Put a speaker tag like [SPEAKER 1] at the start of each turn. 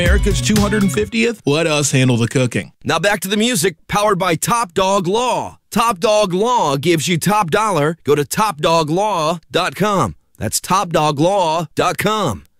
[SPEAKER 1] America's 250th. Let us handle the cooking.
[SPEAKER 2] Now back to the music, powered by Top Dog Law. Top Dog Law gives you top dollar. Go to topdoglaw.com. That's topdoglaw.com.